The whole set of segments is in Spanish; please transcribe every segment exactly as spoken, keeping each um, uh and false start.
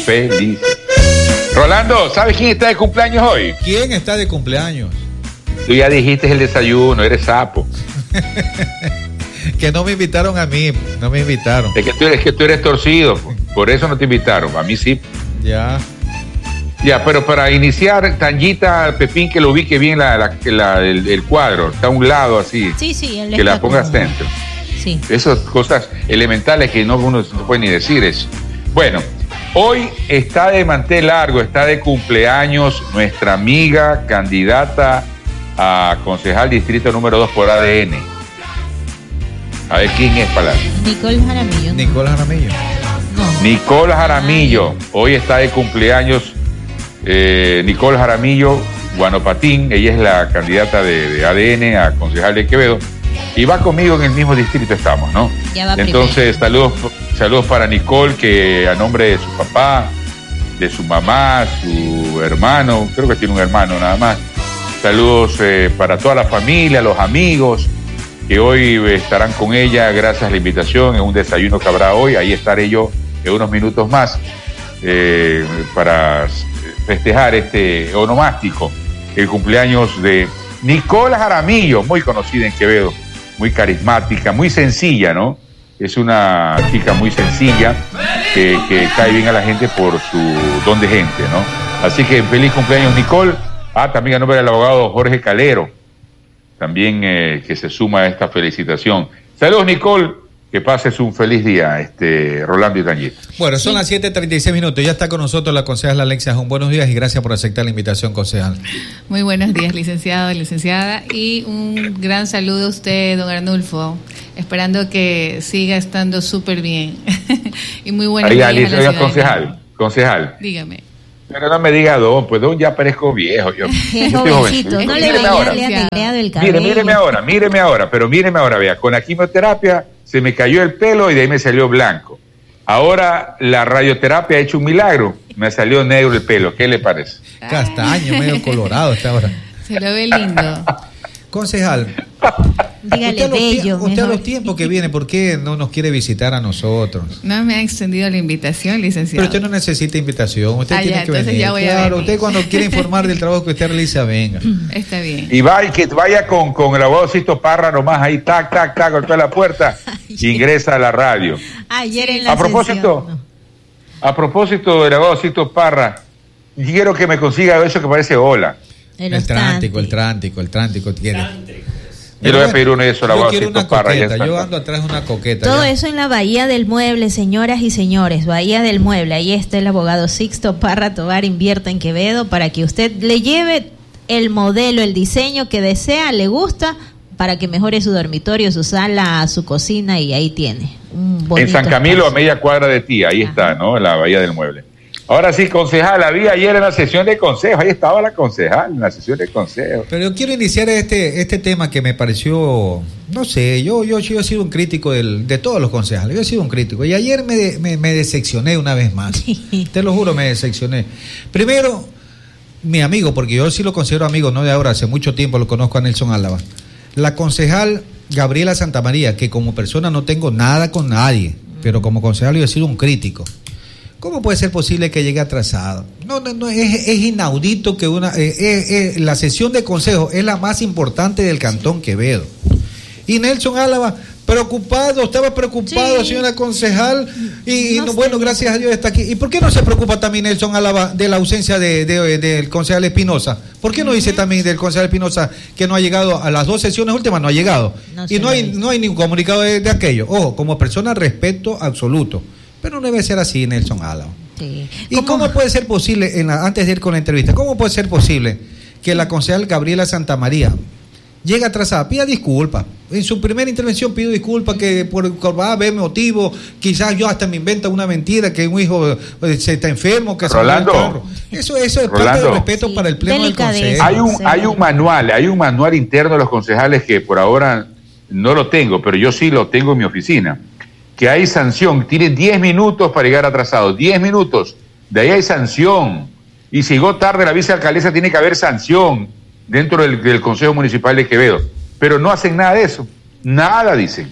felices. Rolando, ¿sabes quién está de cumpleaños hoy? ¿Quién está de cumpleaños? Tú ya dijiste el desayuno, eres sapo. Que no me invitaron a mí, no me invitaron. Es que tú eres, es que tú eres torcido, por eso no te invitaron, a mí sí. Ya. Ya, pero para iniciar, Tanyita, Pepín, que lo ubique bien la, la, la, el, el cuadro, está a un lado así. Sí, sí, él que la está pongas como- centro. Sí. Esas cosas elementales que no uno no puede ni decir eso. Bueno, hoy está de mantel largo, está de cumpleaños nuestra amiga candidata a concejal distrito número dos por A D N. A ver quién es, Palacio. Nicole Jaramillo. ¿no? Nicole Jaramillo. No. Nicole Jaramillo, hoy está de cumpleaños eh, Nicole Jaramillo Guanopatín, ella es la candidata de, de A D N a concejal de Quevedo y va conmigo en el mismo distrito estamos, ¿no? Ya va Entonces, saludos, saludos para Nicole, que a nombre de su papá, de su mamá, su hermano, creo que tiene un hermano nada más. Saludos eh, para toda la familia, los amigos que hoy estarán con ella gracias a la invitación en un desayuno que habrá hoy. Ahí estaré yo en unos minutos más eh, para festejar este onomástico, el cumpleaños de Nicole Jaramillo, muy conocida en Quevedo, muy carismática, muy sencilla, ¿no? Es una chica muy sencilla que, que cae bien a la gente por su don de gente, ¿no? Así que feliz cumpleaños, Nicole. Ah, también a nombre del abogado Jorge Calero, también eh, que se suma a esta felicitación. Saludos, Nicole, que pases un feliz día, este Rolando y Tanyita. Bueno, son sí. las siete treinta y seis minutos, ya está con nosotros la concejal Alexia Jón. Buenos días y gracias por aceptar la invitación, concejal. Muy buenos días, licenciado, licenciada, y un gran saludo a usted, don Arnulfo, esperando que siga estando súper bien. Y muy buenos días a la ciudadanía. Concejal, concejal. Dígame. Pero no me diga don, pues don ya parezco viejo. Yo, es yo jovencito, joven. no le Míreme ahora. veía el cabello. Mire, míreme ahora, míreme ahora, pero míreme ahora, vea, con la quimioterapia se me cayó el pelo y de ahí me salió blanco. Ahora la radioterapia ha hecho un milagro, me salió negro el pelo, ¿qué le parece? Castaño, medio colorado está ahora. Se lo ve lindo. Concejal, dígale usted, a los, bello, usted a mejor. los tiempos que viene, ¿por qué no nos quiere visitar a nosotros? No me ha extendido la invitación, licenciado. Pero usted no necesita invitación, usted Ah, tiene ya, que entonces venir. ya voy a Claro, venir. usted cuando quiere informar del trabajo que usted realiza, venga. Está bien. Y va, y que vaya con, con el abogado Sisto Parra nomás ahí, tac, tac, tac, golpea la puerta, ingresa a la radio. Ayer en la A propósito, sesión, no. a propósito del abogado Sisto Parra, quiero que me consiga eso que parece ola. El, El trántico, el trántico, el trántico tiene. Yo le voy a pedir uno de esos al Yo abogado quiero Sisto una Parra. ya coqueta, está. yo ando atrás de una coqueta. Todo ya. eso en la Bahía del Mueble, señoras y señores, Bahía del Mueble. Ahí está el abogado Sixto Parra Tovar, invierta en Quevedo para que usted le lleve el modelo, el diseño que desea, le gusta, para que mejore su dormitorio, su sala, su cocina, y ahí tiene un bonito En San Camilo, a espacio. media cuadra de ti, ahí Ajá. está, ¿no? En la Bahía del Mueble. Ahora sí, concejal, la vi ayer en la sesión de consejo, ahí estaba la concejal en la sesión de consejo. Pero yo quiero iniciar este este tema que me pareció, no sé, yo yo, yo he sido un crítico del, de todos los concejales, yo he sido un crítico. Y ayer me, me, me decepcioné una vez más, te lo juro, me decepcioné. Primero, mi amigo, porque yo sí lo considero amigo, no de ahora, hace mucho tiempo lo conozco a Nelson Álava, la concejal Gabriela Santamaría, que como persona no tengo nada con nadie, pero como concejal yo he sido un crítico. ¿Cómo puede ser posible que llegue atrasado? No, no, no, es, es inaudito que una... Eh, eh, eh, la sesión de consejo es la más importante del Cantón Quevedo. Y Nelson Álava, preocupado, estaba preocupado, Sí. señora concejal, y, y No no, sé. bueno, gracias a Dios está aquí. ¿Y por qué no se preocupa también Nelson Álava de la ausencia de, de, del concejal Espinosa? ¿Por qué no dice también del concejal Espinosa que no ha llegado a las dos sesiones últimas? No ha llegado. No y se no lo hay, dice. no hay ningún comunicado de, de aquello. Ojo, como persona, respeto absoluto. Pero no debe ser así, Nelson Álava. Sí. ¿Y cómo puede ser posible, en la, antes de ir con la entrevista, cómo puede ser posible que la concejal Gabriela Santamaría llegue atrasada? Pida disculpas. En su primera intervención pido disculpas que por, por a ver motivo, quizás yo hasta me invento una mentira, que un hijo eh, se está enfermo, que Rolando. se murió el carro. Eso, eso es parte Rolando. del respeto Sí, para el pleno del delicadeza. consejo. Hay un, Sí. hay un manual, hay un manual interno de los concejales que por ahora no lo tengo, pero yo sí lo tengo en mi oficina, que hay sanción, tienen diez minutos para llegar atrasado, diez minutos, de ahí hay sanción, y si llegó tarde la vicealcaldesa tiene que haber sanción dentro del, del Consejo Municipal de Quevedo, pero no hacen nada de eso, nada dicen.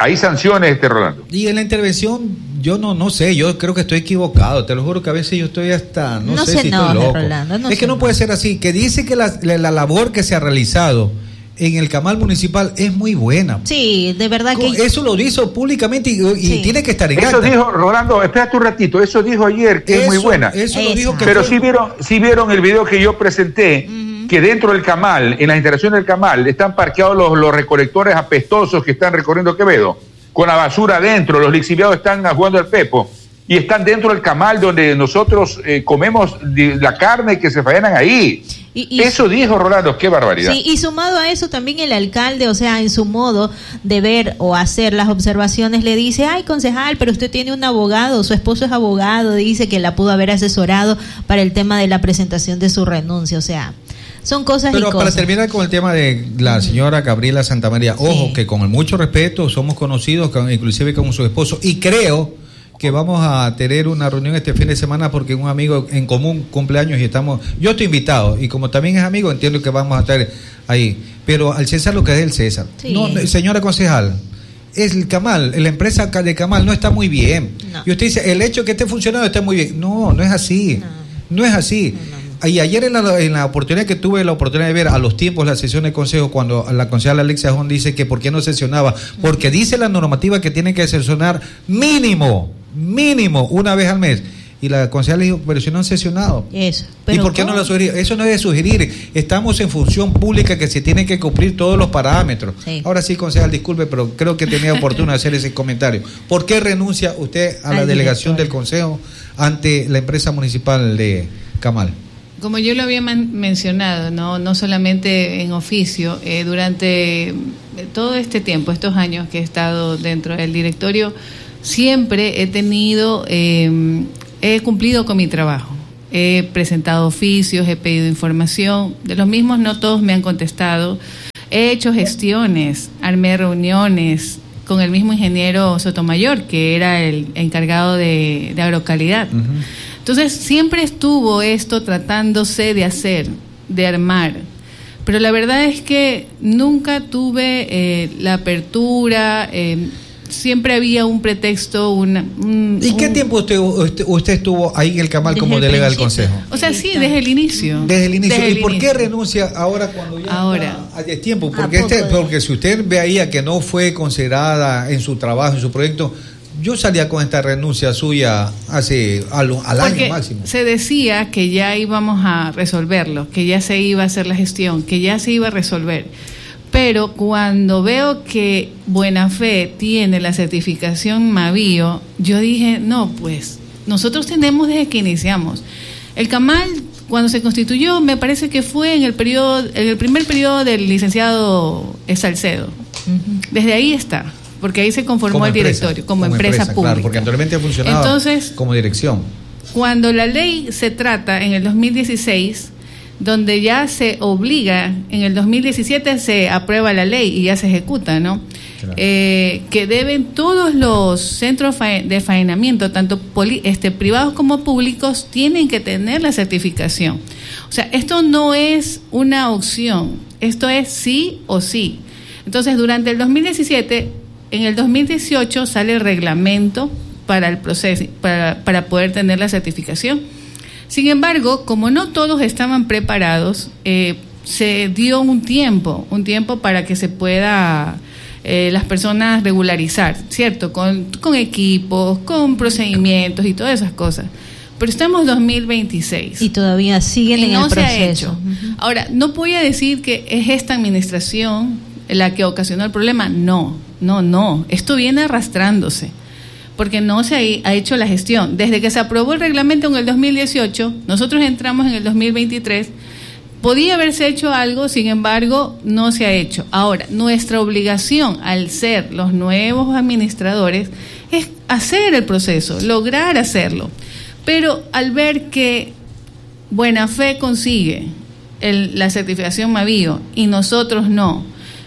Hay sanciones, este Rolando. Y en la intervención, yo no no sé, yo creo que estoy equivocado. Te lo juro que a veces yo estoy hasta, no, no sé se si enoje, estoy loco. Rolando, no es que no enoje. puede ser así. Que dice que la, la, la labor que se ha realizado en el Camal Municipal es muy buena. Sí, de verdad que... Eso lo hizo públicamente y, y Sí. tiene que estar en Eso acta. dijo, Rolando, espérate un ratito, eso dijo ayer que Eso- es muy buena. Eso lo dijo que Pero fue- sí vieron, sí vieron el video que yo presenté, uh-huh. que dentro del Camal, en las instalaciones del Camal, están parqueados los, los recolectores apestosos que están recorriendo Quevedo, con la basura adentro, los lixiviados están jugando al pepo, y están dentro del Camal donde nosotros eh, comemos la carne que se faenan ahí. Y, y, eso dijo Rolando, qué barbaridad. Sí, y sumado a eso también el alcalde, o sea, en su modo de ver o hacer las observaciones, le dice, ay, concejal, pero usted tiene un abogado, su esposo es abogado, dice que la pudo haber asesorado para el tema de la presentación de su renuncia, o sea, son cosas Pero y cosas. para terminar con el tema de la señora Gabriela Santamaría, ojo, Sí. que con el mucho respeto somos conocidos, con, inclusive como su esposo, y creo que vamos a tener una reunión este fin de semana porque un amigo en común cumpleaños y estamos, yo estoy invitado y como también es amigo entiendo que vamos a estar ahí, pero al César lo que es el César. Sí. No, señora concejal, es el Camal, la empresa de Camal no está muy bien. No. Y usted dice, el hecho que esté funcionando está muy bien. No, no es así. No, no es así. No, no. Y ayer en la, en la oportunidad que tuve la oportunidad de ver a los tiempos la sesión de consejo, cuando la concejal Alexia Jón dice que por qué no sesionaba, porque dice la normativa que tiene que sesionar mínimo, mínimo una vez al mes. Y la concejal le dijo, pero si no han sesionado. Eso. ¿Y Pero por qué no ¿cómo? lo sugerir? Eso no es de sugerir. Estamos en función pública que se tienen que cumplir todos los parámetros. Sí. Ahora sí, concejal, disculpe, pero creo que tenía oportunidad de hacer ese comentario. ¿Por qué renuncia usted a la Al delegación director. del consejo ante la empresa municipal de Camal? Como yo lo había man- mencionado, no no solamente en oficio, eh, durante todo este tiempo, estos años que he estado dentro del directorio, siempre he tenido, eh, he cumplido con mi trabajo. He presentado oficios, he pedido información, de los mismos no todos me han contestado. He hecho gestiones, armé reuniones con el mismo ingeniero Sotomayor, que era el encargado de, de agrocalidad. Uh-huh. Entonces, siempre estuvo esto tratándose de hacer, de armar. Pero la verdad es que nunca tuve eh, la apertura, eh, siempre había un pretexto, una... Un, ¿Y qué un, tiempo usted, usted usted estuvo ahí en el Camal como Desde el delegado del principio. consejo? O sea, sí, desde el inicio. Desde el inicio. Desde el ¿Y por inicio. qué renuncia ahora cuando ya Ahora. está a tiempo? ¿A Porque, este, poco de- porque si usted veía que no fue considerada en su trabajo, en su proyecto, yo salía con esta renuncia suya hace al, al Porque año máximo. se decía que ya íbamos a resolverlo, que ya se iba a hacer la gestión, que ya se iba a resolver. Pero cuando veo que Buena Fe tiene la certificación Mavío, yo dije, no, pues nosotros tenemos desde que iniciamos. El Camal, cuando se constituyó, me parece que fue en el periodo, en el primer periodo del licenciado Salcedo. Ujú. Desde ahí está, porque ahí se conformó Como el empresa, directorio, como, como empresa, empresa, pública. claro, porque anteriormente funcionaba Entonces, como dirección. cuando la ley se trata en el dos mil dieciséis, donde ya se obliga, en el dos mil diecisiete se aprueba la ley y ya se ejecuta, ¿no? Claro. Eh, que deben todos los centros fae- de faenamiento, tanto poli- este, privados como públicos, tienen que tener la certificación. O sea, esto no es una opción, esto es sí o sí. Entonces, durante el dos mil diecisiete, en el dos mil dieciocho sale el reglamento para el proceso, para, para poder tener la certificación. Sin embargo, como no todos estaban preparados, eh, se dio un tiempo, un tiempo para que se pueda eh, las personas regularizar, ¿cierto? Con, con equipos, con procedimientos y todas esas cosas. Pero estamos en dos mil veintiséis. Y todavía siguen Y en no el se proceso. ha hecho. Ujú. Ahora, no voy a decir que es esta administración la que ocasionó el problema. No, no, no. Esto viene arrastrándose porque no se ha, ha hecho la gestión. Desde que se aprobó el reglamento en el dos mil dieciocho, nosotros entramos en el dos mil veintitrés, podía haberse hecho algo, sin embargo, no se ha hecho. Ahora, nuestra obligación al ser los nuevos administradores es hacer el proceso, lograr hacerlo. Pero al ver que Buena Fe consigue el, la certificación Mavío y nosotros no,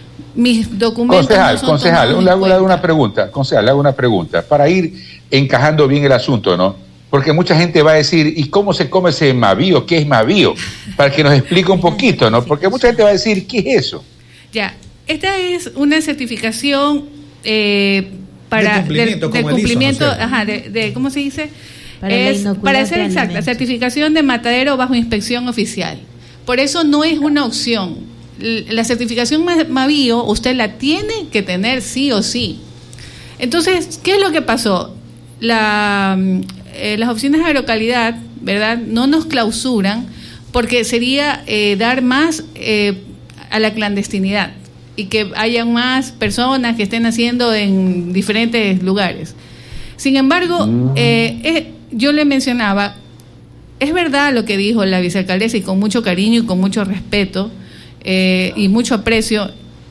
mis documentos Concejal, no son concejal, tomados le en hago, le hago cuenta. una pregunta, concejal, le hago una pregunta, para ir encajando bien el asunto, ¿no? Porque mucha gente va a decir, ¿y cómo se come ese Mavío? ¿Qué es Mavío? Para que nos explique un poquito, ¿no? Porque mucha gente va a decir, ¿qué es eso? Ya, esta es una certificación eh, para de cumplimiento, de, de como él hizo, cumplimiento, ¿no es cierto? ajá, de, de ¿cómo se dice? Para la es inocuidad para ser de exacta, alimentos. certificación de matadero bajo inspección oficial. Por eso no es una opción. L- La certificación Ma- Mavío usted la tiene que tener sí o sí. Entonces, ¿qué es lo que pasó? La, eh, las oficinas de agrocalidad, ¿verdad?, no nos clausuran porque sería eh, dar más eh, a la clandestinidad y que haya más personas que estén haciendo en diferentes lugares. Sin embargo, eh, eh, yo le mencionaba, es verdad lo que dijo la vicealcaldesa, y con mucho cariño y con mucho respeto eh, y mucho aprecio,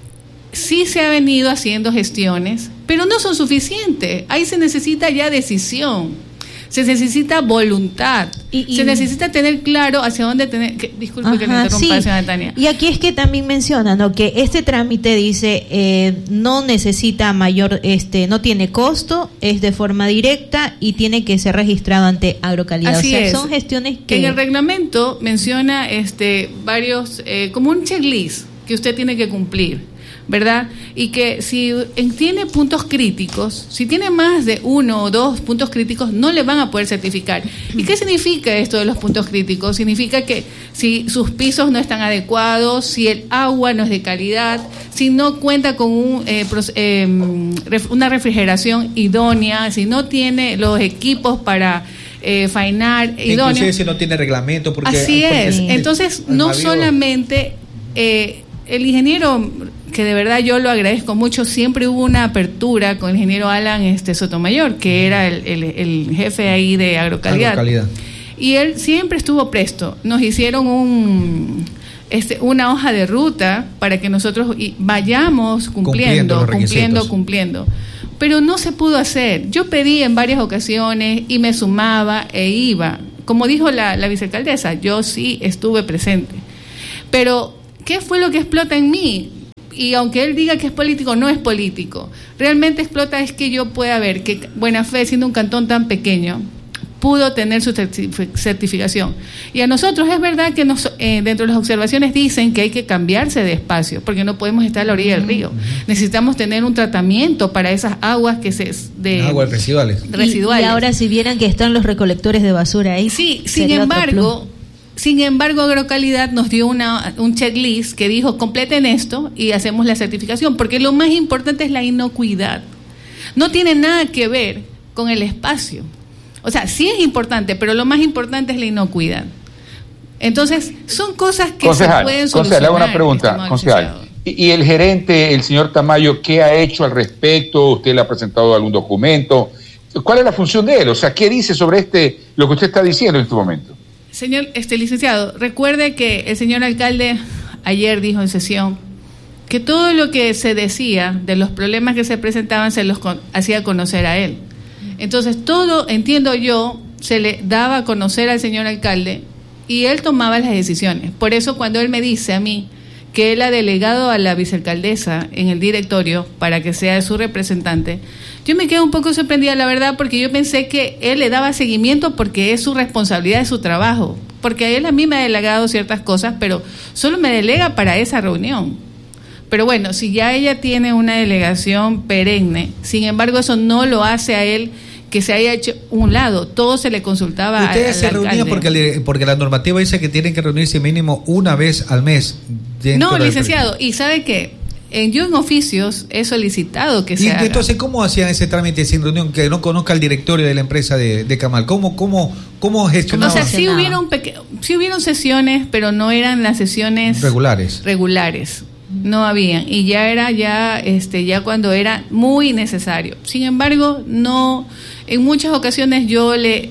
sí se ha venido haciendo gestiones, pero no son suficientes. Ahí se necesita ya decisión, se necesita voluntad, Y- y- se necesita tener claro hacia dónde tener... Que, disculpe Ajá, que le interrumpa, sí. señora Tania. Y aquí es que también menciona, ¿no?, que este trámite dice eh, no necesita mayor, este, no tiene costo, es de forma directa y tiene que ser registrado ante Agrocalidad. Así o sea, es. son gestiones Que que en el reglamento menciona este varios, eh, como un checklist que usted tiene que cumplir, ¿verdad? Y que si en- tiene puntos críticos, si tiene más de uno o dos puntos críticos, no le van a poder certificar. ¿Y qué significa esto de los puntos críticos? Significa que si sus pisos no están adecuados, si el agua no es de calidad, si no cuenta con un, eh, pros- eh, ref- una refrigeración idónea, si no tiene los equipos para eh, faenar idóneos. Inclusive si no tiene reglamento. Porque, Así porque es. el- Entonces, el no Mavío- solamente eh, el ingeniero, que de verdad yo lo agradezco mucho, siempre hubo una apertura con el ingeniero Alan este, Sotomayor, que era el, el, el jefe ahí de Agrocalidad. Agrocalidad. Y él siempre estuvo presto. Nos hicieron un este, una hoja de ruta para que nosotros y- vayamos Cumpliendo cumpliendo, los cumpliendo, requisitos. cumpliendo. Pero no se pudo hacer. Yo pedí en varias ocasiones y me sumaba e iba. Como dijo la, la vicealcaldesa, yo sí estuve presente. Pero, ¿qué fue lo que explota en mí? Y aunque él diga que es político, no es político. Realmente explota es que yo pueda ver que Buena Fe, siendo un cantón tan pequeño, pudo tener su certif- certificación. Y a nosotros es verdad que nos, eh, dentro de las observaciones dicen que hay que cambiarse de espacio, porque no podemos estar a la orilla del río. Necesitamos tener un tratamiento para esas aguas que se de Aguas residuales. Y- residuales. Y, ahora si vieran que están los recolectores de basura ahí. Sí, sin sería otro embargo, plus. sin embargo, Agrocalidad nos dio una, un checklist que dijo completen esto y hacemos la certificación, porque lo más importante es la inocuidad. No tiene nada que ver con el espacio. O sea, sí es importante, pero lo más importante es la inocuidad. Entonces, son cosas que Concejal, se pueden concejal, solucionar. le hago una pregunta, estimado concejal. licenciado. Y, y el gerente, el señor Tamayo, ¿qué ha hecho al respecto? ¿Usted le ha presentado algún documento? ¿Cuál es la función de él? O sea, ¿qué dice sobre este lo que usted está diciendo en este momento? Señor este licenciado, recuerde que el señor alcalde ayer dijo en sesión que todo lo que se decía de los problemas que se presentaban se los con- hacía conocer a él. Entonces, todo, entiendo yo, se le daba a conocer al señor alcalde y él tomaba las decisiones. Por eso, cuando él me dice a mí que él ha delegado a la vicealcaldesa en el directorio para que sea su representante, yo me quedo un poco sorprendida, la verdad, porque yo pensé que él le daba seguimiento porque es su responsabilidad, es su trabajo. Porque él a mí me ha delegado ciertas cosas, pero solo me delega para esa reunión. Pero bueno, si ya ella tiene una delegación perenne, sin embargo eso no lo hace a él que se haya hecho un lado, todo se le consultaba al, Ustedes se al reunían alcalde. porque, le- porque la normativa dice que tienen que reunirse mínimo una vez al mes. dentro No, del- licenciado, y sabe que en, yo en oficios he solicitado que Y se haga. entonces, ¿cómo hacían ese trámite sin reunión que no conozca el directorio de la empresa de, de Camal? ¿Cómo, cómo, cómo O gestionaban? sea, sí hubieron, peque- sí hubieron sesiones, pero no eran las sesiones regulares. regulares. No habían, y ya era ya este ya cuando era muy necesario. Sin embargo, no, en muchas ocasiones yo le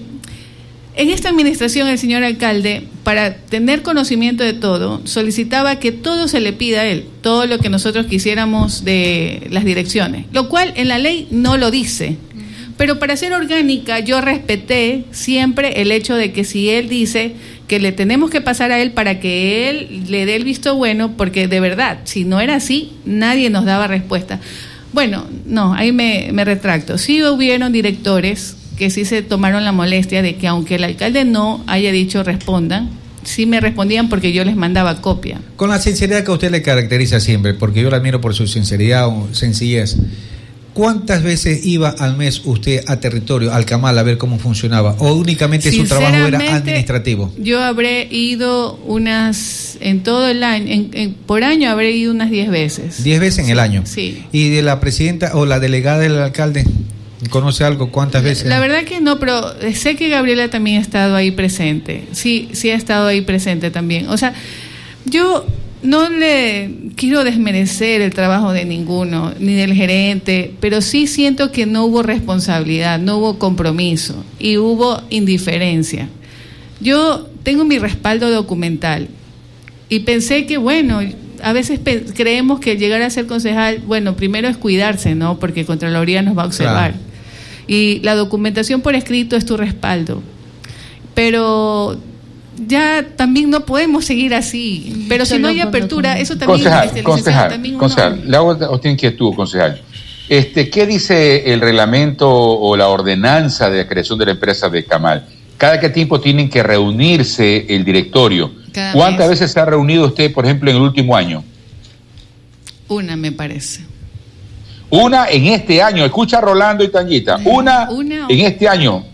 en esta administración el señor alcalde, para tener conocimiento de todo, solicitaba que todo se le pida a él, todo lo que nosotros quisiéramos de las direcciones, lo cual en la ley no lo dice. Pero para ser orgánica, yo respeté siempre el hecho de que si él dice que le tenemos que pasar a él para que él le dé el visto bueno, porque de verdad, si no era así, nadie nos daba respuesta. Bueno, no, ahí me, me retracto. Sí hubieron directores que sí se tomaron la molestia de que aunque el alcalde no haya dicho respondan, sí me respondían porque yo les mandaba copia. Con la sinceridad que a usted le caracteriza siempre, porque yo la admiro por su sinceridad o sencillez. ¿Cuántas veces iba al mes usted a territorio, al Camal, a ver cómo funcionaba? ¿O únicamente su trabajo era administrativo? Yo habré ido unas, en todo el año, en, en, por año habré ido unas diez veces. ¿Diez veces en sí, el año? Sí. ¿Y de la presidenta o la delegada del alcalde? ¿Conoce algo? ¿Cuántas veces? La verdad que no, pero sé que Gabriela también ha estado ahí presente. Sí, sí ha estado ahí presente también. O sea, yo no le quiero desmerecer el trabajo de ninguno, ni del gerente, pero sí siento que no hubo responsabilidad, no hubo compromiso y hubo indiferencia. Yo tengo mi respaldo documental y pensé que, bueno, a veces pe- creemos que llegar a ser concejal, bueno, primero es cuidarse, ¿no? Porque Contraloría nos va a observar. Claro. Y la documentación por escrito es tu respaldo. Pero ya también no podemos seguir así. Pero si no hay apertura, eso también... Concejal, este, concejal, también concejal, uno... le hago otra inquietud, concejal. Este, ¿qué dice el reglamento o la ordenanza de creación de la empresa de Camal? ¿Cada qué tiempo tienen que reunirse el directorio? Cada ¿Cuántas mes. veces se ha reunido usted, por ejemplo, en el último año? Una, me parece. Una en este año. Escucha, Rolando y Tanguita. Una, Una en este año.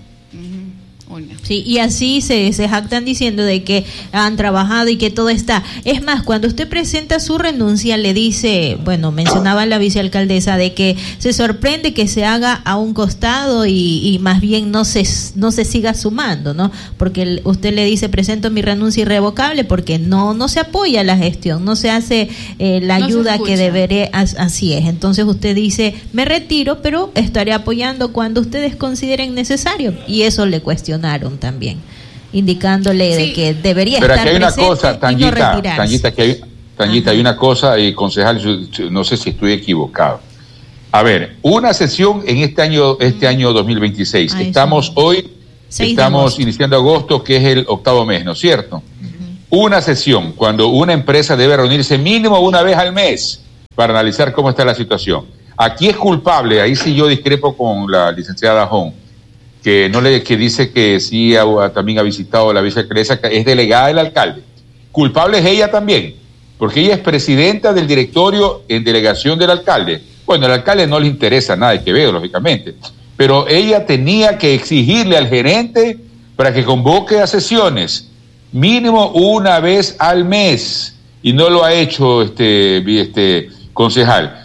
Sí, y así se, se jactan diciendo de que han trabajado y que todo está. Es más, cuando usted presenta su renuncia, le dice, bueno, mencionaba la vicealcaldesa de que se sorprende que se haga a un costado y, y más bien no se, no se siga sumando, ¿no? Porque usted le dice, presento mi renuncia irrevocable porque no, no se apoya la gestión, no se hace eh, la no ayuda que debería, así es. Entonces usted dice, me retiro, pero estaré apoyando cuando ustedes consideren necesario. Y eso le cuestionaron también, indicándole sí. de que debería pero estar aquí hay presente una cosa, Tanguita, y no retirarse. Tanguita, que hay, Tanguita, hay una cosa, y concejal, no sé si estoy equivocado. A ver, una sesión en este año, este uh-huh. año dos mil veintiséis. Ay, estamos sí. hoy, estamos iniciando agosto, que es el octavo mes, ¿no es cierto? Uh-huh. Una sesión, cuando una empresa debe reunirse mínimo una vez al mes para analizar cómo está la situación. Aquí es culpable, ahí sí yo discrepo con la licenciada Hong, que no le que dice que sí ha, también ha visitado la vicealcaldesa, es delegada del alcalde. Culpable es ella también, porque ella es presidenta del directorio en delegación del alcalde. Bueno, al alcalde no le interesa nada de Quevedo, lógicamente, pero ella tenía que exigirle al gerente para que convoque a sesiones mínimo una vez al mes, y no lo ha hecho este, este concejal.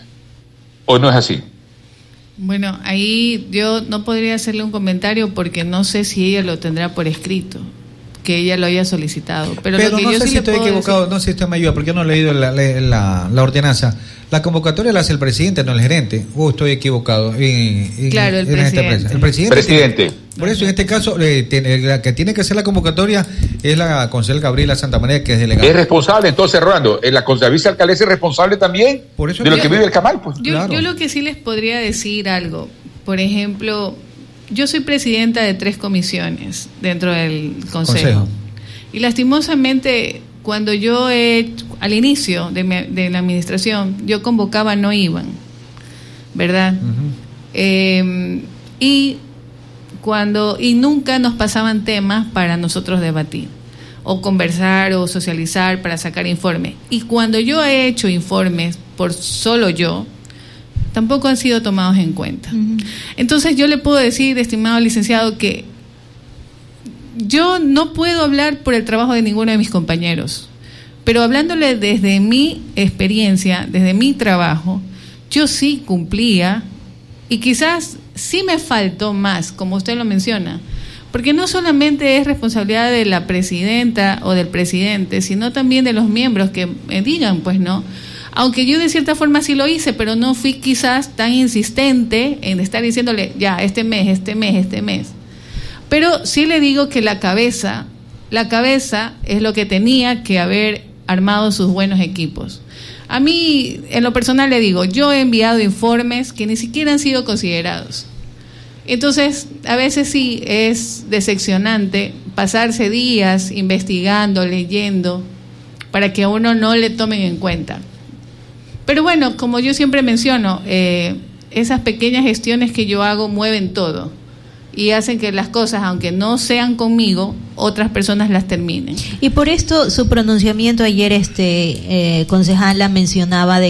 ¿O no es así? Bueno, ahí yo no podría hacerle un comentario porque no sé si ella lo tendrá por escrito, que ella lo haya solicitado. Pero, Pero lo que no yo sé sí si le estoy puedo equivocado, decir... no sé si usted me ayuda, porque yo no he leído la, la, la, la ordenanza. La convocatoria la hace el presidente, no el gerente. ¿O estoy equivocado? En, en, claro, el en presidente. Esta el presidente. Presidente. Tiene, por eso, en este caso, eh, tiene, la que tiene que hacer la convocatoria es la concejal Gabriela Santamaría, que es delegada. Es responsable, entonces, Rolando, la concejal vicealcaldesa es responsable también por eso de lo yo, que vive el Camal. Pues. Yo, claro. yo lo que sí les podría decir algo, por ejemplo, yo soy presidenta de tres comisiones dentro del consejo. consejo. Y lastimosamente, cuando yo, he, al inicio de, mi, de la administración, yo convocaba, no iban, ¿verdad? Uh-huh. Eh, y cuando y nunca nos pasaban temas para nosotros debatir, o conversar, o socializar, para sacar informes. Y cuando yo he hecho informes por solo yo, tampoco han sido tomados en cuenta. Uh-huh. Entonces yo le puedo decir, estimado licenciado, que yo no puedo hablar por el trabajo de ninguno de mis compañeros, pero hablándole desde mi experiencia, desde mi trabajo, yo sí cumplía y quizás sí me faltó más, como usted lo menciona, porque no solamente es responsabilidad de la presidenta o del presidente, sino también de los miembros que me digan, pues no, aunque yo de cierta forma sí lo hice, pero no fui quizás tan insistente en estar diciéndole, ya, este mes, este mes, este mes. Pero sí le digo que la cabeza, la cabeza es lo que tenía que haber armado sus buenos equipos. A mí, en lo personal le digo, yo he enviado informes que ni siquiera han sido considerados. Entonces, a veces sí es decepcionante pasarse días investigando, leyendo, para que a uno no le tomen en cuenta. Pero bueno, como yo siempre menciono, eh, esas pequeñas gestiones que yo hago mueven todo y hacen que las cosas, aunque no sean conmigo, otras personas las terminen. Y por esto su pronunciamiento ayer, este eh, concejala mencionaba de que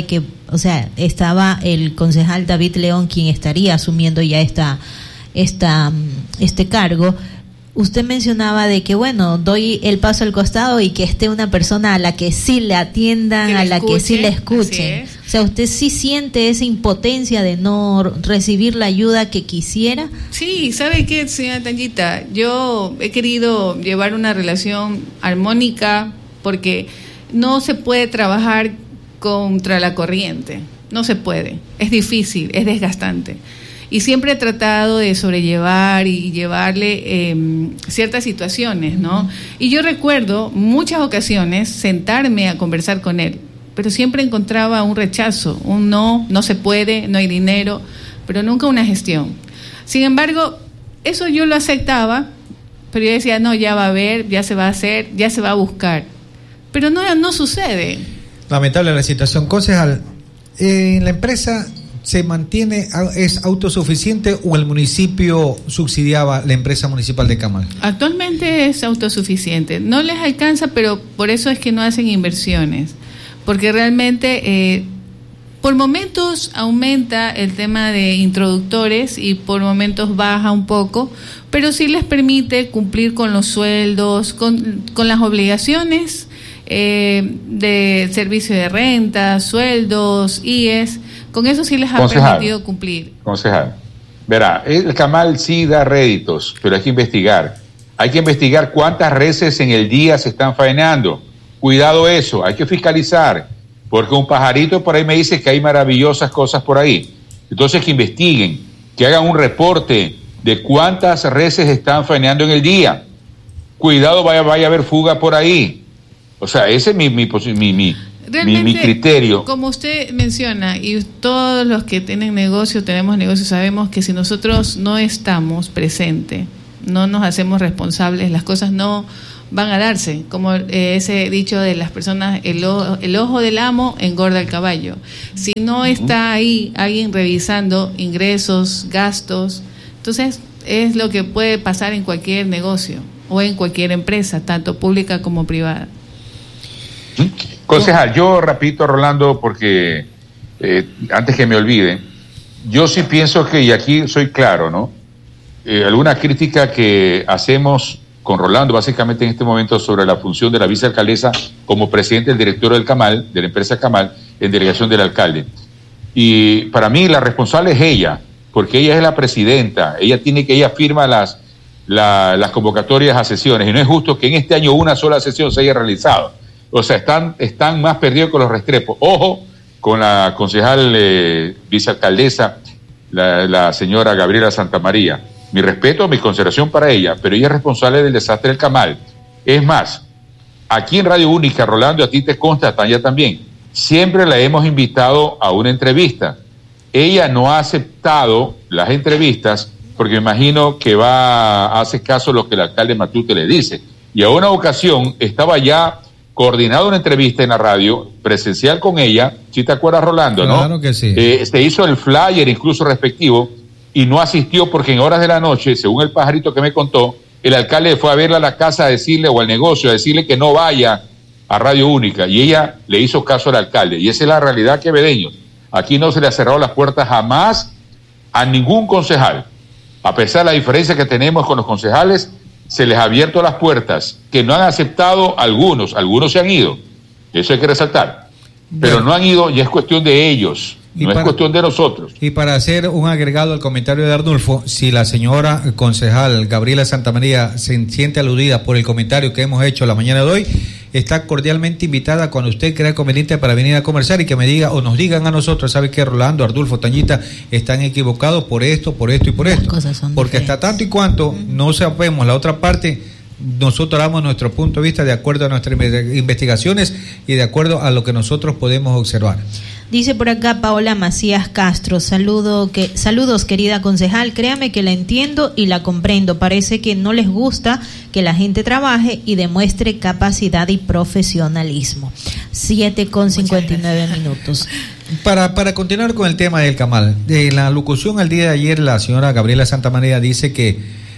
o sea, estaba el concejal David León, quien estaría asumiendo ya esta, esta, este cargo. Usted mencionaba de que, bueno, doy el paso al costado y que esté una persona a la que sí le atiendan, que le a la escuche, que sí le escuchen. O sea, ¿usted sí siente esa impotencia de no recibir la ayuda que quisiera? Sí, ¿sabe qué, señora Tanyita? Yo he querido llevar una relación armónica porque no se puede trabajar contra la corriente. No se puede. Es difícil, es desgastante. Y siempre he tratado de sobrellevar y llevarle eh, ciertas situaciones, ¿no? Y yo recuerdo muchas ocasiones sentarme a conversar con él, pero siempre encontraba un rechazo, un no, no se puede, no hay dinero, pero nunca una gestión. Sin embargo, eso yo lo aceptaba, pero yo decía, no, ya va a haber, ya se va a hacer, ya se va a buscar. Pero no, no sucede. Lamentable la situación. Concejal, eh, en la empresa... ¿se mantiene, es autosuficiente o el municipio subsidiaba la empresa municipal de Camal? Actualmente es autosuficiente. No les alcanza, pero por eso es que no hacen inversiones. Porque realmente, eh, por momentos aumenta el tema de introductores y por momentos baja un poco, pero sí les permite cumplir con los sueldos, con, con las obligaciones eh, de servicio de renta, sueldos, I E S. Con eso sí les ha concejal, permitido cumplir. Concejal, verá, el Camal sí da réditos, pero hay que investigar. Hay que investigar cuántas reses en el día se están faenando. Cuidado eso, hay que fiscalizar, porque un pajarito por ahí me dice que hay maravillosas cosas por ahí. Entonces que investiguen, que hagan un reporte de cuántas reses están faeneando en el día. Cuidado, vaya, vaya a haber fuga por ahí. O sea, ese es mi, mi, mi, mi Realmente, mi, mi criterio. Como usted menciona, y todos los que tienen negocio, tenemos negocio, sabemos que si nosotros no estamos presentes, no nos hacemos responsables, las cosas no van a darse. Como eh, ese dicho de las personas, el ojo, el ojo del amo engorda el caballo. Si no está ahí alguien revisando ingresos, gastos, entonces es lo que puede pasar en cualquier negocio o en cualquier empresa, tanto pública como privada. Concejal, yo repito, Rolando, porque eh, antes que me olvide, yo sí pienso que, y aquí soy claro, ¿no? Eh, alguna crítica que hacemos con Rolando, básicamente en este momento, sobre la función de la vicealcaldesa como presidente del directorio del Camal, de la empresa Camal, en delegación del alcalde. Y para mí la responsable es ella, porque ella es la presidenta, ella tiene que, ella firma las, la, las convocatorias a sesiones, y no es justo que en este año una sola sesión se haya realizado. O sea, están, están más perdidos con los Restrepo. Ojo con la concejal eh, vicealcaldesa, la, la señora Gabriela Santamaría. Mi respeto, mi consideración para ella, pero ella es responsable del desastre del Camal. Es más, aquí en Radio Única, Rolando, a ti te consta, Tanya también, siempre la hemos invitado a una entrevista. Ella no ha aceptado las entrevistas porque me imagino que va a hacer caso a lo que el alcalde Matute le dice. Y a una ocasión estaba ya coordinado una entrevista en la radio, presencial con ella, si te acuerdas, Rolando, ¿no? Claro que sí. Eh, se hizo el flyer incluso respectivo y no asistió porque en horas de la noche, según el pajarito que me contó, el alcalde fue a verla a la casa a decirle, o al negocio, a decirle que no vaya a Radio Única, y ella le hizo caso al alcalde, y esa es la realidad quevedeños. Aquí no se le ha cerrado las puertas jamás a ningún concejal. A pesar de la diferencia que tenemos con los concejales, se les ha abierto las puertas, que no han aceptado algunos, algunos se han ido, eso hay que resaltar, pero no han ido y es cuestión de ellos, no para, es cuestión de nosotros. Y para hacer un agregado al comentario de Arnulfo, si la señora concejal Gabriela Santamaría se siente aludida por el comentario que hemos hecho la mañana de hoy, está cordialmente invitada cuando usted crea conveniente para venir a conversar y que me diga o nos digan a nosotros, ¿sabe qué, Rolando, Arnulfo, Tañita, están equivocados por esto, por esto y por Las esto? Cosas son Porque diferentes. hasta tanto y cuanto no sabemos la otra parte, nosotros damos nuestro punto de vista de acuerdo a nuestras investigaciones y de acuerdo a lo que nosotros podemos observar. Dice por acá Paola Macías Castro, saludo que, saludos querida concejal, créame que la entiendo y la comprendo, parece que no les gusta que la gente trabaje y demuestre capacidad y profesionalismo. siete con cincuenta y nueve minutos. Para, para continuar con el tema del Camal, de la locución al día de ayer, la señora Gabriela Santamaría dice que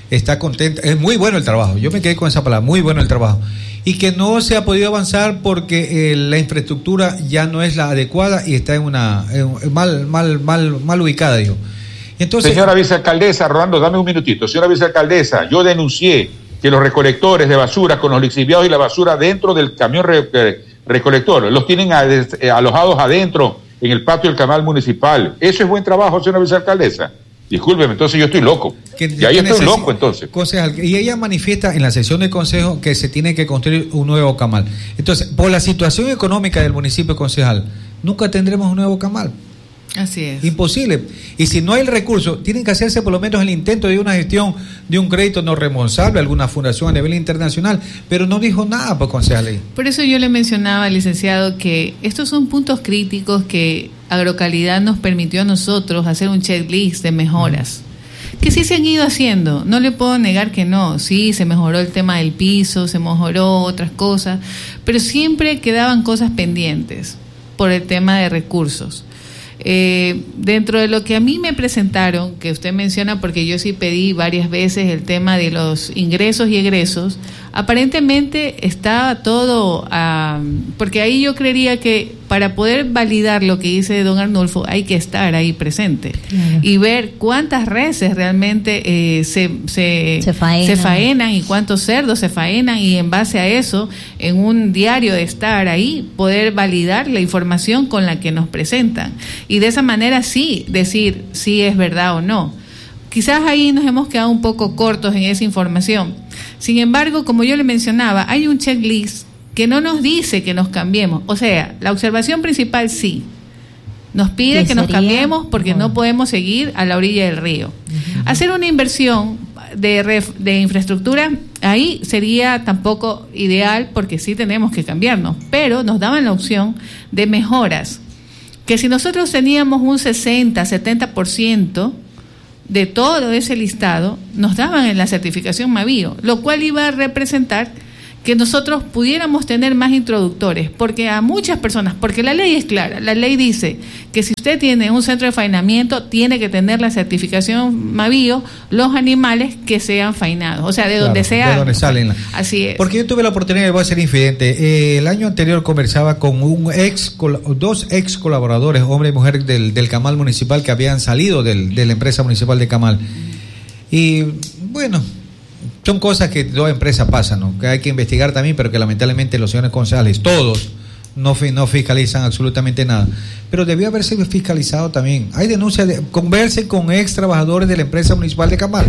está contenta, es muy bueno el trabajo, yo me quedé con esa palabra, muy bueno el trabajo, y que no se ha podido avanzar porque eh, la infraestructura ya no es la adecuada y está en una en, mal mal mal mal ubicada, digo. Entonces, señora vicealcaldesa, Rolando, dame un minutito. Señora vicealcaldesa, yo denuncié que los recolectores de basura con los lixiviados y la basura dentro del camión re, re, recolector, los tienen a, eh, alojados adentro en el patio del canal municipal. ¿Eso es buen trabajo, señora vicealcaldesa? Discúlpeme, entonces yo estoy loco. Que, y ahí estoy loco, entonces. Concejal, y ella manifiesta en la sesión del consejo que se tiene que construir un nuevo camal. Entonces, por la situación económica del municipio, concejal, nunca tendremos un nuevo camal. Así es. Imposible. Y si no hay recursos, tienen que hacerse por lo menos el intento de una gestión de un crédito no responsable, alguna fundación a nivel internacional, pero no dijo nada, pues, concejal. Por eso yo le mencionaba al licenciado que estos son puntos críticos que Agrocalidad nos permitió a nosotros hacer un checklist de mejoras. Mm. Que sí se han ido haciendo, no le puedo negar que no, sí, se mejoró el tema del piso, se mejoró otras cosas, pero siempre quedaban cosas pendientes por el tema de recursos. Eh, dentro de lo que a mí me presentaron, que usted menciona, porque yo sí pedí varias veces el tema de los ingresos y egresos, aparentemente estaba todo, uh, porque ahí yo creería que para poder validar lo que dice don Arnulfo hay que estar ahí presente, claro, y ver cuántas reses realmente eh, se, se, se, faenan. se faenan y cuántos cerdos se faenan, y en base a eso, en un diario de estar ahí, poder validar la información con la que nos presentan, y de esa manera sí decir si es verdad o no. Quizás ahí nos hemos quedado un poco cortos en esa información. Sin embargo, como yo le mencionaba, hay un checklist que no nos dice que nos cambiemos. O sea, la observación principal sí nos pide que nos cambiemos porque no podemos seguir a la orilla del río. Uh-huh. Hacer una inversión de, ref, de infraestructura ahí sería tampoco ideal porque sí tenemos que cambiarnos, pero nos daban la opción de mejoras, que si nosotros teníamos un sesenta, setenta por ciento de todo ese listado, nos daban en la certificación Mavío, lo cual iba a representar que nosotros pudiéramos tener más introductores, porque a muchas personas, porque la ley es clara, la ley dice que si usted tiene un centro de faenamiento, tiene que tener la certificación Mavío, los animales que sean faenados, o sea, de claro, donde sea. De donde salen. Así es. Porque yo tuve la oportunidad, voy a ser infidente, eh, el año anterior conversaba con un ex, dos ex colaboradores, hombre y mujer del, del Camal municipal, que habían salido del, de la empresa municipal de Camal. Y bueno, son cosas que toda empresa pasa, ¿no? Que hay que investigar también, pero que lamentablemente los señores concejales, todos, no, no fiscalizan absolutamente nada. Pero debió haberse fiscalizado también. Hay denuncias, de, conversen con ex trabajadores de la empresa municipal de Camal.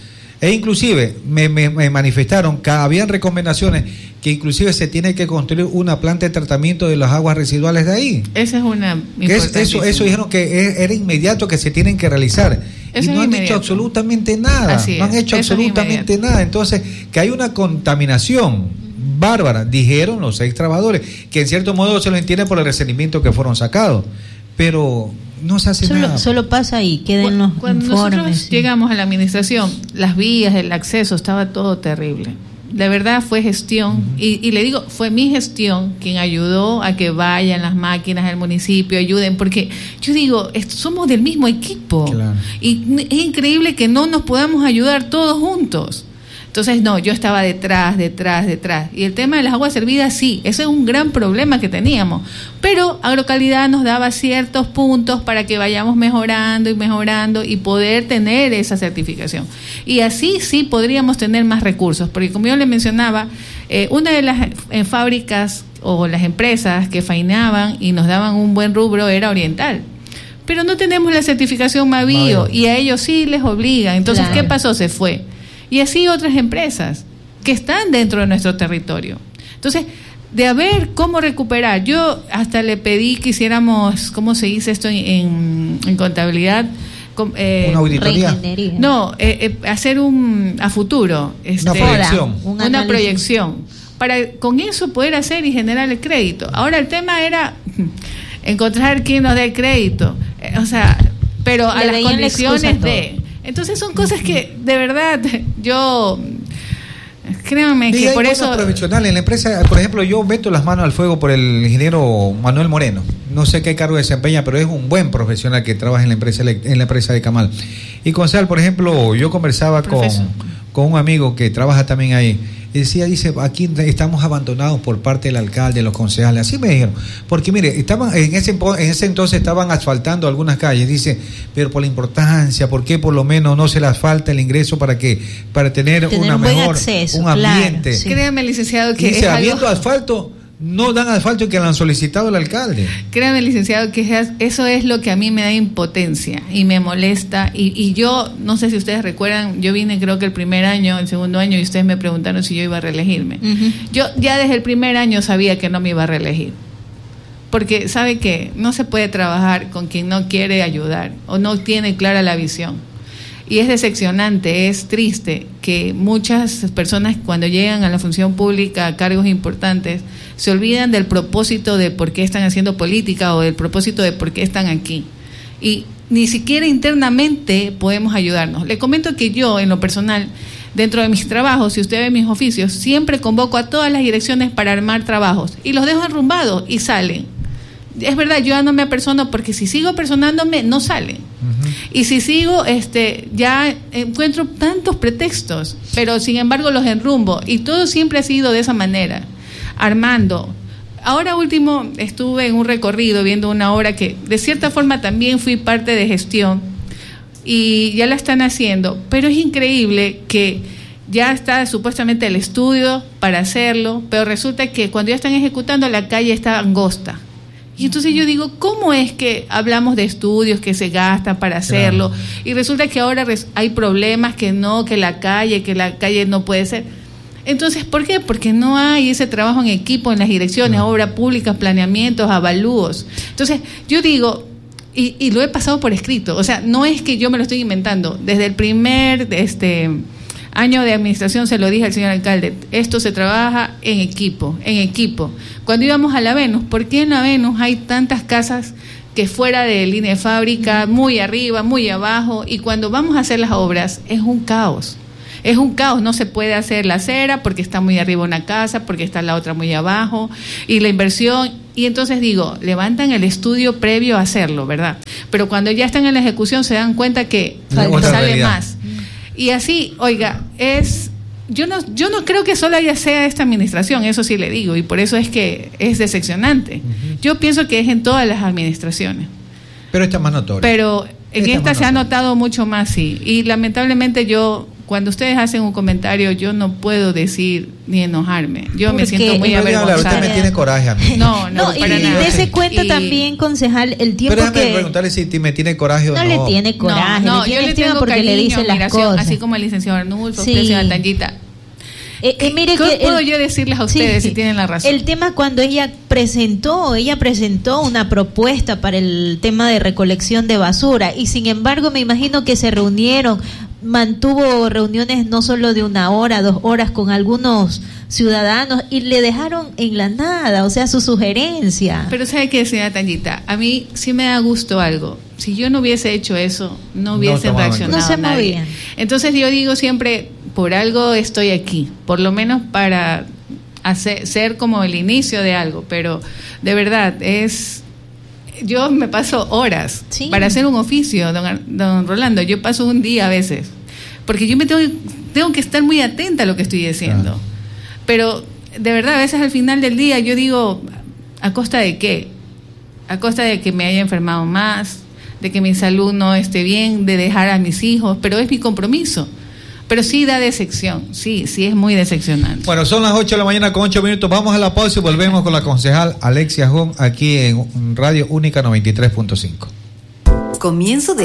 E inclusive me, me, me manifestaron que habían recomendaciones que inclusive se tiene que construir una planta de tratamiento de las aguas residuales de ahí. Esa es una que es, eso, eso dijeron que era inmediato, que se tienen que realizar. Eso y no han inmediato. hecho absolutamente nada. Así no han es, hecho absolutamente nada. Entonces, que hay una contaminación bárbara, dijeron los ex trabajadores, que en cierto modo se lo entiende por el resentimiento que fueron sacados. Pero no se hace solo, nada. Solo pasa ahí, queden los Cuando informes. Nosotros sí. llegamos a la administración, las vías, el acceso, estaba todo terrible. De verdad fue gestión, uh-huh. y, y le digo, fue mi gestión quien ayudó a que vayan las máquinas al municipio, ayuden, porque yo digo, esto, somos del mismo equipo, claro. y es increíble que no nos podamos ayudar todos juntos. Entonces, no, yo estaba detrás, detrás, detrás. Y el tema de las aguas servidas, sí, ese es un gran problema que teníamos. Pero Agrocalidad nos daba ciertos puntos para que vayamos mejorando y mejorando y poder tener esa certificación. Y así sí podríamos tener más recursos. Porque como yo le mencionaba, eh, una de las eh, fábricas o las empresas que faenaban y nos daban un buen rubro era Oriental. Pero no tenemos la certificación Mavío, Mavío. Y a ellos sí les obligan. Entonces, claro. ¿qué pasó? Se fue. Y así otras empresas que están dentro de nuestro territorio. Entonces, de a ver cómo recuperar, yo hasta le pedí que hiciéramos, ¿cómo se dice esto en, en, en contabilidad? Eh, ¿Una auditoría? No, eh, eh, hacer un a futuro. Este, una proyección. Un una proyección. Para con eso poder hacer y generar el crédito. Ahora el tema era encontrar quién nos dé el crédito. Eh, o sea, pero a las condiciones de... Entonces son cosas que de verdad yo créanme que por eso profesionales en la empresa, por ejemplo, yo meto las manos al fuego por el ingeniero Manuel Moreno. No sé qué cargo desempeña, pero es un buen profesional que trabaja en la empresa en la empresa de Camal. Y Gonzalo, por ejemplo, yo conversaba con con un amigo que trabaja también ahí. Y decía, dice, aquí estamos abandonados por parte del alcalde, los concejales. Así me dijeron. Porque mire, estaban en ese en ese entonces estaban asfaltando algunas calles. Dice, pero por la importancia, ¿por qué por lo menos no se le asfalta el ingreso para que para tener, tener una un buen mejor acceso, un ambiente? Claro, sí. Créame, licenciado, que dice, es habiendo algo... asfalto, no dan asfalto que le han solicitado el alcalde. Créame, licenciado, que eso es lo que a mí me da impotencia y me molesta. Y, y yo, no sé si ustedes recuerdan, yo vine creo que el primer año, el segundo año, y ustedes me preguntaron si yo iba a reelegirme. Uh-huh. Yo ya desde el primer año sabía que no me iba a reelegir. Porque, ¿sabe qué? No se puede trabajar con quien no quiere ayudar o no tiene clara la visión. Y es decepcionante, es triste que muchas personas cuando llegan a la función pública, a cargos importantes, se olvidan del propósito de por qué están haciendo política o del propósito de por qué están aquí. Y ni siquiera internamente podemos ayudarnos. Le comento que yo, en lo personal, dentro de mis trabajos, si usted ve mis oficios, siempre convoco a todas las direcciones para armar trabajos y los dejo arrumbados y salen. Es verdad, yo ya no me apersono porque si sigo personándome, no salen. Uh-huh. Y si sigo, este, ya encuentro tantos pretextos, pero sin embargo los enrumbo. Y todo siempre ha sido de esa manera, armando. Ahora último estuve en un recorrido viendo una obra que de cierta forma también fui parte de gestión y ya la están haciendo, pero es increíble que ya está supuestamente el estudio para hacerlo, pero resulta que cuando ya están ejecutando la calle está angosta. Y entonces yo digo, ¿cómo es que hablamos de estudios que se gastan para hacerlo? Claro. Y resulta que ahora hay problemas que no, que la calle, que la calle no puede ser. Entonces, ¿por qué? Porque no hay ese trabajo en equipo en las direcciones, no. Obras públicas, planeamientos, avalúos. Entonces, yo digo, y, y lo he pasado por escrito, o sea, no es que yo me lo estoy inventando. Desde el primer este año de administración se lo dije al señor alcalde, esto se trabaja en equipo, en equipo. Cuando íbamos a la Venus, ¿por qué en la Venus hay tantas casas que fuera de línea de fábrica, muy arriba, muy abajo, y cuando vamos a hacer las obras es un caos? Es un caos, no se puede hacer la acera porque está muy arriba una casa, porque está la otra muy abajo, y la inversión, y entonces digo, levantan el estudio previo a hacerlo, ¿verdad? Pero cuando ya están en la ejecución se dan cuenta que sale realidad. Más. Y así, oiga, es... Yo no, yo no creo que solo ya sea esta administración, eso sí le digo, y por eso es que es decepcionante. Uh-huh. Yo pienso que es en todas las administraciones. Pero esta es más notoria. Pero en esta, esta se ha notado mucho más, sí. Y lamentablemente yo, cuando ustedes hacen un comentario, yo no puedo decir ni enojarme. Yo me siento muy avergonzada. Usted me tiene coraje a mí. No, no, no para y, nada. Y dése cuenta y, también, concejal, el tiempo pero déjame que... preguntarle si me tiene coraje o no. No le tiene coraje, no, no, le tiene yo le tengo porque cariño, le dice las cosas. Así como el licenciado Arnulfo, sí. usted, señora Tangita. Eh, eh, mire ¿Qué que puedo el, yo decirles a ustedes sí, si tienen la razón? El tema cuando ella presentó, ella presentó una propuesta para el tema de recolección de basura y sin embargo me imagino que se reunieron, mantuvo reuniones no solo de una hora, dos horas con algunos ciudadanos y le dejaron en la nada, o sea, su sugerencia. Pero ¿sabe qué, señora Tangita? A mí sí me da gusto algo. Si yo no hubiese hecho eso, no hubiesen no reaccionado no se nadie. Movían. Entonces yo digo siempre, por algo estoy aquí, por lo menos para hacer, ser como el inicio de algo, pero de verdad es... Yo me paso horas sí. para hacer un oficio, don, don Rolando, yo paso un día a veces, porque yo me tengo, tengo que estar muy atenta a lo que estoy diciendo. Claro. Pero de verdad, a veces al final del día yo digo, ¿a costa de qué? A costa de que me haya enfermado más, de que mi salud no esté bien, de dejar a mis hijos, pero es mi compromiso. Pero sí da decepción, sí, sí es muy decepcionante. Bueno, son las ocho de la mañana con ocho minutos, vamos a la pausa y volvemos con la concejal Alexia Jón aquí en Radio Única noventa y tres punto cinco. Comienzo de